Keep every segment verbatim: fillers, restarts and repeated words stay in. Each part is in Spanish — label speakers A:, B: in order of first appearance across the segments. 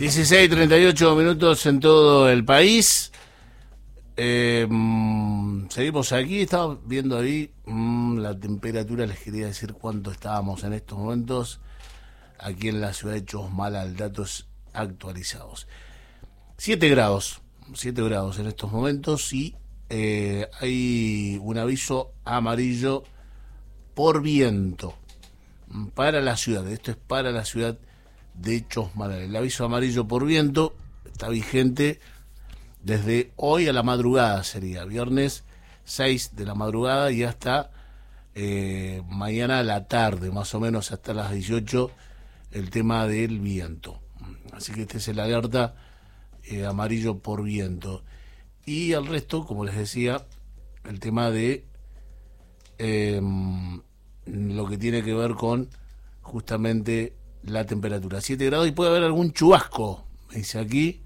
A: dieciséis treinta y ocho minutos en todo el país. Eh, mmm, seguimos aquí, estaba viendo ahí mmm, la temperatura, les quería decir cuánto estábamos en estos momentos aquí en la ciudad de Chosmalal, datos actualizados. siete grados, siete grados en estos momentos y eh, hay un aviso amarillo por viento para la ciudad, esto es para la ciudad de Chosmalal. El aviso amarillo por viento está vigente desde hoy a la madrugada, sería viernes seis de la madrugada y hasta eh, mañana a la tarde, más o menos hasta las dieciocho, el tema del viento. Así que este es el alerta eh, amarillo por viento. Y al resto, como les decía, el tema de eh, lo que tiene que ver con justamente la temperatura. siete grados y puede haber algún chubasco, me dice aquí.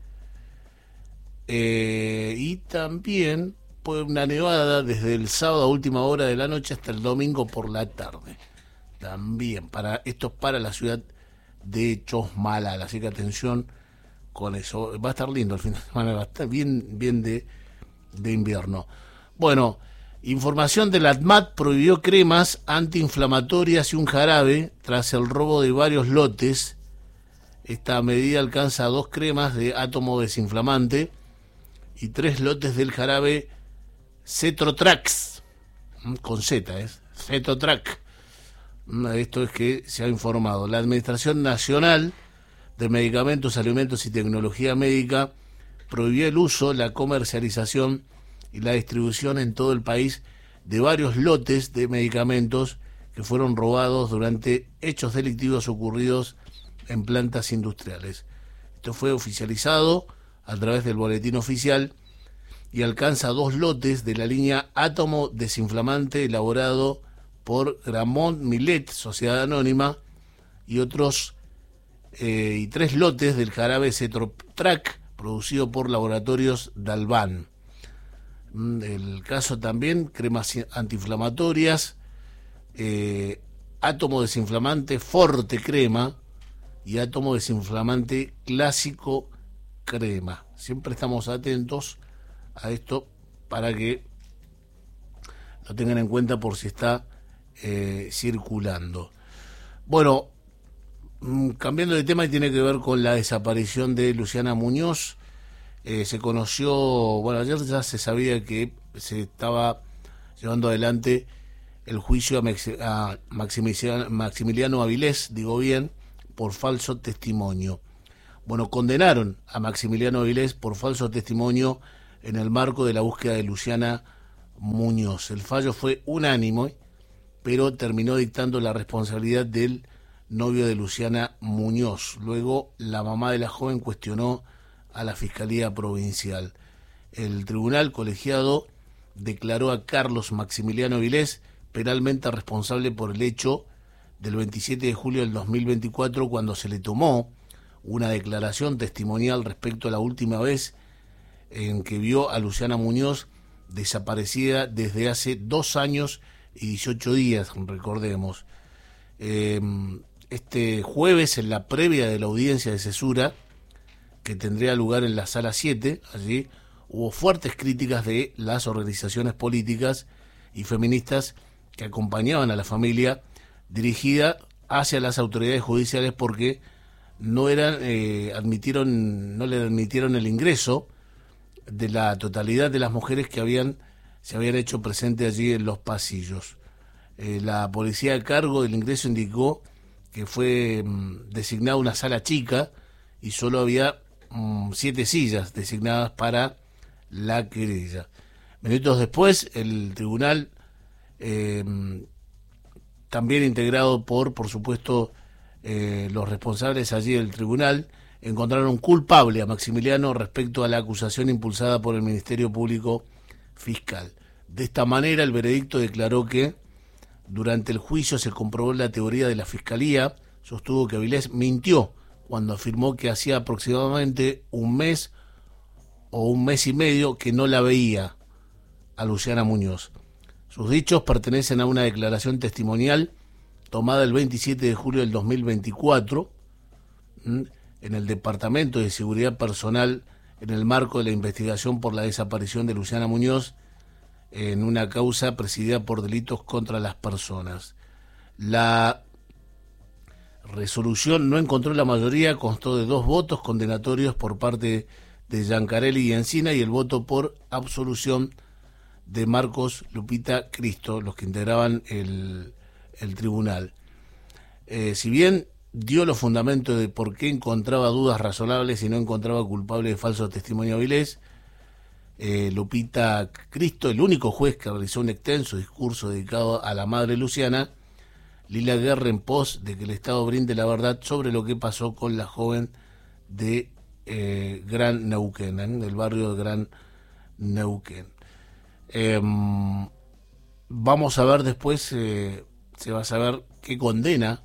A: Eh, y también puede una nevada desde el sábado a última hora de la noche hasta el domingo por la tarde. También, para esto es para la ciudad de Chosmalal, así que atención con eso. Va a estar lindo el fin de semana, va a estar bien, bien de, de invierno. Bueno, información de la A T M A T prohibió cremas antiinflamatorias y un jarabe tras el robo de varios lotes. Esta medida alcanza dos cremas de átomo desinflamante y tres lotes del jarabe Cetotrax, con Z, es Cetotrax. Esto es que se ha informado. La Administración Nacional de Medicamentos, Alimentos y Tecnología Médica prohibió el uso, la comercialización y la distribución en todo el país de varios lotes de medicamentos que fueron robados durante hechos delictivos ocurridos en plantas industriales. Esto fue oficializado a través del boletín oficial y alcanza dos lotes de la línea átomo desinflamante elaborado por Gramont Millet, Sociedad Anónima, y otros eh, y tres lotes del jarabe Cetotrax producido por Laboratorios Dalvan. El caso también, cremas antiinflamatorias, eh, átomo desinflamante Forte Crema y átomo desinflamante Clásico Crema. Siempre estamos atentos a esto para que lo tengan en cuenta por si está eh, circulando. Bueno, mmm, cambiando de tema, y tiene que ver con la desaparición de Luciana Muñoz. Eh, se conoció, bueno, ayer ya se sabía que se estaba llevando adelante el juicio a, Max, a Maximiliano, Maximiliano Avilés, digo bien, por falso testimonio. Bueno, condenaron a Maximiliano Avilés por falso testimonio en el marco de la búsqueda de Luciana Muñoz. El fallo fue unánime, pero terminó dictando la responsabilidad del novio de Luciana Muñoz. Luego, la mamá de la joven cuestionó a la Fiscalía Provincial. El tribunal colegiado declaró a Carlos Maximiliano Avilés penalmente responsable por el hecho del veintisiete de julio del dos mil veinticuatro, cuando se le tomó una declaración testimonial respecto a la última vez en que vio a Luciana Muñoz desaparecida desde hace dos años y dieciocho días, recordemos. Eh, este jueves, en la previa de la audiencia de cesura, que tendría lugar en la sala siete, allí hubo fuertes críticas de las organizaciones políticas y feministas que acompañaban a la familia, dirigida hacia las autoridades judiciales porque no eran eh, admitieron no le admitieron el ingreso de la totalidad de las mujeres que habían se habían hecho presentes allí en los pasillos. Eh, la policía a cargo del ingreso indicó que fue mm, designada una sala chica y solo había mm, siete sillas designadas para la querella. Minutos después, el tribunal, eh, también integrado por, por supuesto, eh, los responsables allí del tribunal, encontraron culpable a Maximiliano respecto a la acusación impulsada por el Ministerio Público Fiscal. De esta manera, el veredicto declaró que durante el juicio se comprobó la teoría de la Fiscalía. Sostuvo que Avilés mintió cuando afirmó que hacía aproximadamente un mes o un mes y medio que no la veía a Luciana Muñoz. Sus dichos pertenecen a una declaración testimonial tomada el veintisiete de julio del dos mil veinticuatro, en el Departamento de Seguridad Personal en el marco de la investigación por la desaparición de Luciana Muñoz en una causa presidida por delitos contra las personas. La resolución no encontró la mayoría, constó de dos votos condenatorios por parte de Giancarelli y Encina y el voto por absolución de Marcos Lupita Cristo, los que integraban el, el tribunal. Eh, si bien dio los fundamentos de por qué encontraba dudas razonables y no encontraba culpable de falso testimonio Avilés, eh, Lupita Cristo, el único juez que realizó un extenso discurso dedicado a la madre Luciana, Lila Guerra en pos de que el Estado brinde la verdad sobre lo que pasó con la joven de eh, Gran Neuquén, ¿eh? del barrio de Gran Neuquén. Eh, vamos a ver después, eh, se va a saber qué condena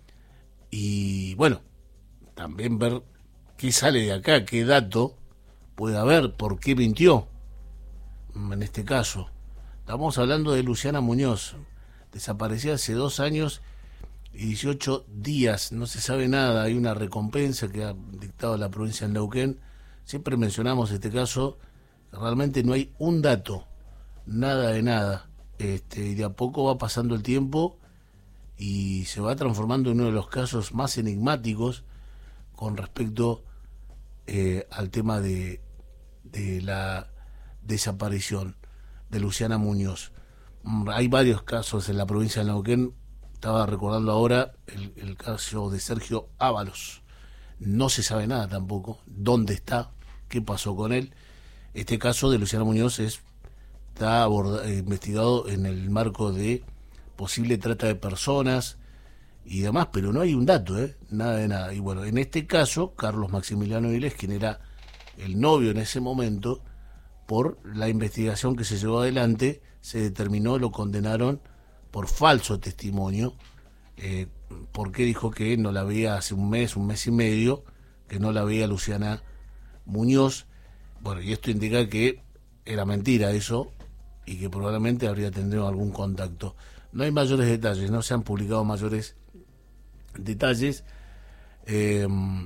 A: y bueno, también ver qué sale de acá, qué dato puede haber, por qué mintió en este caso. Estamos hablando de Luciana Muñoz, desaparecida hace dos años y dieciocho días, no se sabe nada, hay una recompensa que ha dictado la provincia de Neuquén, siempre mencionamos este caso, realmente no hay un dato, nada de nada, este, y de a poco va pasando el tiempo y se va transformando en uno de los casos más enigmáticos con respecto eh, al tema de, de la desaparición de Luciana Muñoz. Hay varios casos en la provincia de Neuquén, estaba recordando ahora el, el caso de Sergio Ábalos, no se sabe nada tampoco, dónde está, qué pasó con él. Este caso de Luciana Muñoz es, está aborda, investigado en el marco de posible trata de personas y demás, pero no hay un dato, ¿eh? nada de nada. Y bueno, en este caso, Carlos Maximiliano Avilés, quien era el novio en ese momento, por la investigación que se llevó adelante, se determinó, lo condenaron por falso testimonio, eh, porque dijo que no la veía hace un mes, un mes y medio, que no la veía Luciana Muñoz. Bueno, y esto indica que era mentira eso, y que probablemente habría tenido algún contacto. No hay mayores detalles, no se han publicado mayores detalles, eh,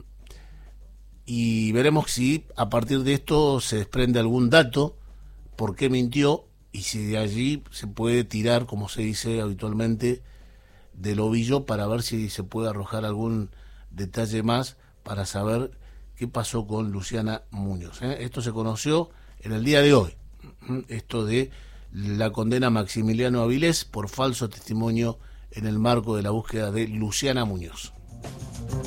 A: y veremos si a partir de esto se desprende algún dato, por qué mintió, y si de allí se puede tirar, como se dice habitualmente, del ovillo para ver si se puede arrojar algún detalle más para saber qué pasó con Luciana Muñoz. ¿eh? Esto se conoció en el día de hoy, esto de la condena a Maximiliano Avilés por falso testimonio en el marco de la búsqueda de Luciana Muñoz.